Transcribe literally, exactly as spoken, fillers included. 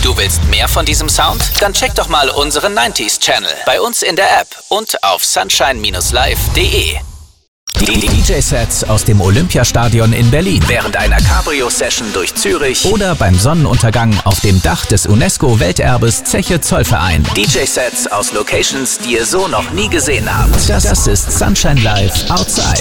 Du willst mehr von diesem Sound? Dann check doch mal unseren neunziger Channel bei uns in der App und auf sunshine live punkt de. Die D J-Sets aus dem Olympiastadion in Berlin, während einer Cabrio-Session durch Zürich oder beim Sonnenuntergang auf dem Dach des UNESCO-Welterbes Zeche Zollverein. D J-Sets aus Locations, die ihr so noch nie gesehen habt. Das ist Sunshine Live Outside.